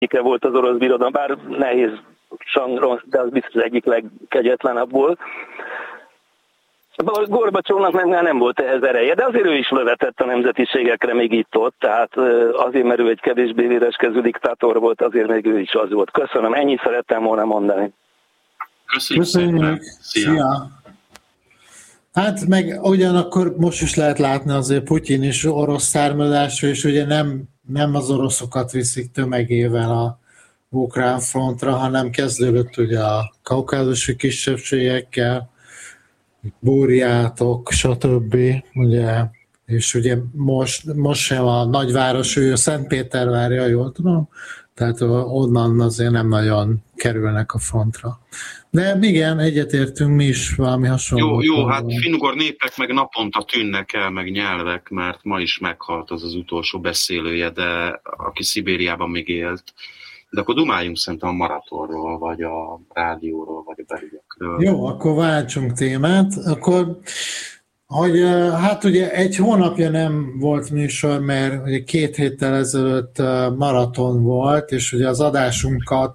volt az orosz birodalom, bár nehéz sangron, de az biztos az egyik legkegyetlenebb volt. Gorbacsovnak meg már nem volt ehhez ereje, de azért ő is lövetett a nemzetiségekre még itt-ott, tehát azért, mert ő egy kevésbé véreskező diktátor volt, azért még ő is az volt. Köszönöm, ennyit szerettem volna mondani. Köszönjük. Szia. Hát meg ugyanakkor most is lehet látni azért Putyin is orosz származású, és ugye nem az oroszokat viszik tömegével a ukrán frontra, hanem kezdődött ugye a kaukázusi kisebbségekkel, búriátok, stb. Ugye, és ugye most sem a nagyváros, ő Szentpétervárja, jól tudom, tehát onnan azért nem nagyon kerülnek a frontra. De igen, egyetértünk mi is valami hasonló. Jó, hát finnugor népek meg naponta tűnnek el, meg nyelvek, mert ma is meghalt az utolsó beszélője, de aki Szibériában még élt. De akkor dumáljunk szerintem a maratonról, vagy a rádióról, vagy a belügyekről. Jó, akkor váltsunk témát. Akkor, hogy hát ugye egy hónapja nem volt műsor, mert ugye 2 héttel ezelőtt maraton volt, és ugye az adásunkat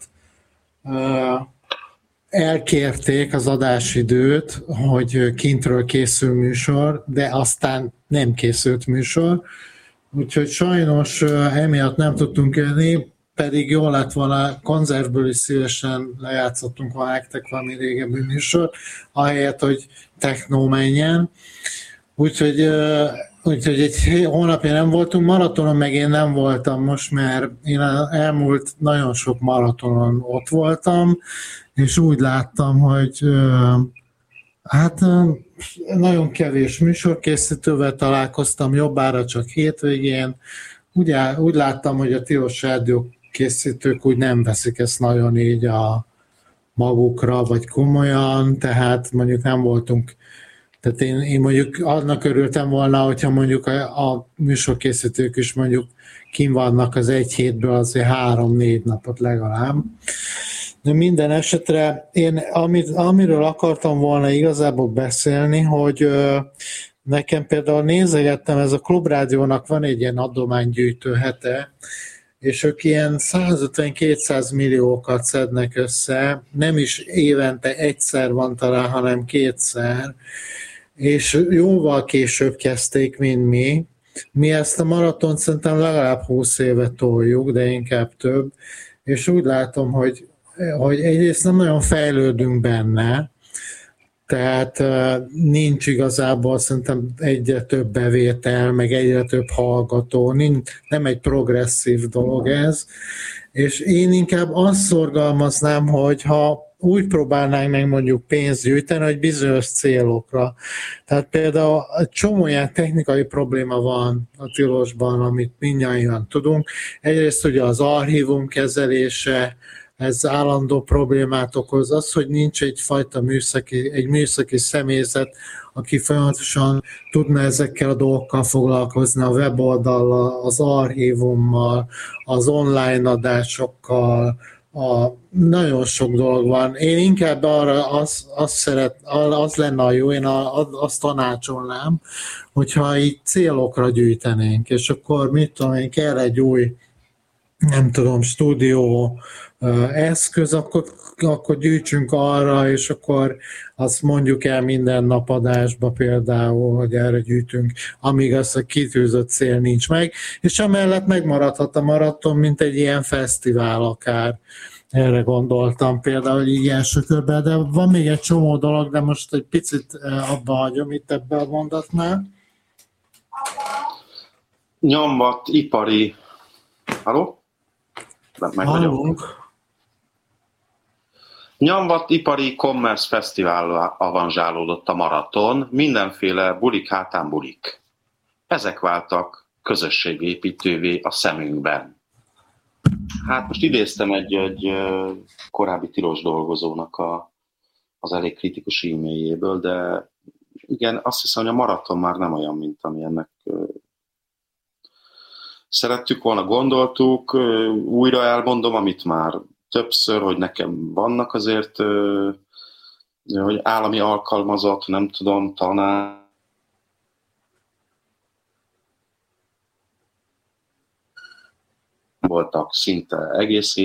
elkérték az adásidőt, hogy kintről készül műsor, de aztán nem készült műsor, úgyhogy sajnos emiatt nem tudtunk jönni, pedig jól lett volna, konzervből is szívesen lejátszottunk volna nektek valami régebbi műsor, ahelyett, hogy technó menjen. Úgyhogy egy hónapja nem voltunk maratonon, meg én nem voltam most, mert én elmúlt nagyon sok maratonon ott voltam, és úgy láttam, hogy hát nagyon kevés műsorkészítővel találkoztam, jobbára csak hétvégén. Úgy láttam, hogy a tilos rádió készítők úgy nem veszik ezt nagyon így a magukra, vagy komolyan, tehát mondjuk nem voltunk, tehát én mondjuk annak örültem volna, hogyha mondjuk a műsorkészítők is mondjuk kim vannak az egy hétből azért 3-4 napot legalább. De minden esetre én amiről akartam volna igazából beszélni, hogy nekem például nézegettem, ez a Klubrádiónak van egy ilyen adománygyűjtő hete, és ők ilyen 150-200 milliókat szednek össze, nem is évente egyszer van talán, hanem 2-szer, és jóval később kezdték, mint mi. Mi ezt a maratont szerintem legalább 20 éve toljuk, de inkább több, és úgy látom, hogy egyrészt nem nagyon fejlődünk benne, tehát nincs igazából szerintem egyre több bevétel, meg egyre több hallgató, nem egy progresszív dolog ez, és én inkább azt szorgalmaznám, hogy ha úgy próbálnánk meg mondjuk pénzt gyűjteni, hogy bizonyos célokra. Tehát például egy csomó ilyen technikai probléma van a tilosban, amit mindnyájan tudunk. Egyrészt ugye az archívum kezelése, ez állandó problémát okoz. Az, hogy nincs egyfajta műszaki személyzet, aki folyamatosan tudna ezekkel a dolgokkal foglalkozni, a weboldallal, az archívummal, az online adásokkal, nagyon sok dolog van. Én inkább arra az lenne a jó, én azt tanácsolnám, hogyha így célokra gyűjtenénk, és akkor mit tudom én, kell egy új, nem tudom, stúdió eszköz, akkor gyűjtsünk arra, és akkor azt mondjuk el minden nap adásba például, hogy erre gyűjtünk, amíg az a kitűzött cél nincs meg, és amellett megmaradhat a maraton, mint egy ilyen fesztivál akár. Erre gondoltam például, hogy ilyen sökörben, de van még egy csomó dolog, de most egy picit abba hagyom itt ebbe a mondatnál. Nyomvat ipari... Halló? Nyomvat ipari commerce fesztivál avanzsálódott a maraton, mindenféle bulik hátán bulik. Ezek váltak közösségépítővé a szemünkben. Hát most idéztem egy korábbi tilos dolgozónak az elég kritikus e-mailjéből, de igen, azt hiszem, hogy a maraton már nem olyan, mint amilyennek szerettük volna, gondoltuk. Újra elmondom, amit már többször, hogy nekem vannak azért, hogy állami alkalmazott, nem tudom, tanár, voltak szinte egész